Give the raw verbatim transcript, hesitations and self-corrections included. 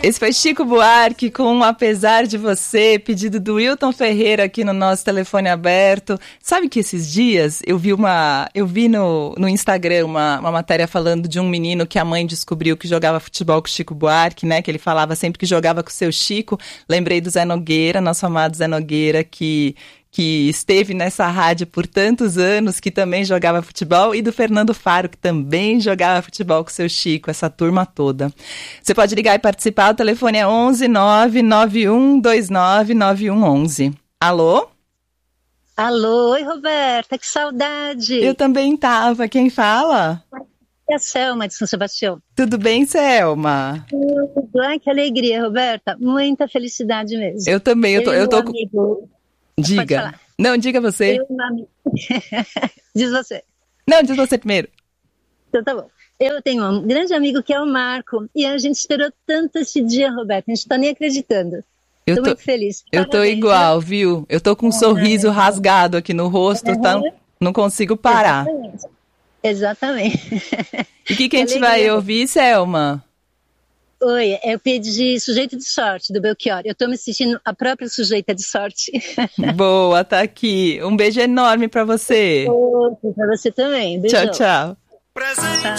Esse foi Chico Buarque com um Apesar de Você, pedido do Wilton Ferreira aqui no nosso telefone aberto. Sabe que esses dias eu vi uma, eu vi no, no Instagram uma, uma matéria falando de um menino que a mãe descobriu que jogava futebol com o Chico Buarque, né? Que ele falava sempre que jogava com o seu Chico. Lembrei do Zé Nogueira, nosso amado Zé Nogueira, que... que esteve nessa rádio por tantos anos, que também jogava futebol, e do Fernando Faro, que também jogava futebol com o seu Chico, essa turma toda. Você pode ligar e participar, o telefone é onze nove nove um dois nove nove um onze. Alô? Alô, oi Roberta, que saudade! Eu também tava, quem fala? É a Selma de São Sebastião. Tudo bem, Selma? Tudo, ai que alegria, Roberta, muita felicidade mesmo. Eu também, eu tô... Eu tô... Amigo... Diga. Não, diga você. Eu, amigo... Diz você. Não, diz você primeiro. Então tá bom. Eu tenho um grande amigo que é o Marco, e a gente esperou tanto esse dia, Roberta, a gente tá nem acreditando. Eu tô, tô muito feliz. Eu Parabéns, tô igual, né? Viu? Eu tô com um é, sorriso é, rasgado aqui no rosto, é, tá? Não consigo parar. Exatamente. Exatamente. E o que, que a gente vai ouvir, Selma? Oi, eu pedi Sujeito de Sorte, do Belchior. Eu tô me sentindo a própria sujeita de sorte. Boa, tá aqui. Um beijo enorme pra você. Outro pra você também. Beijão. Tchau, tchau. Presente.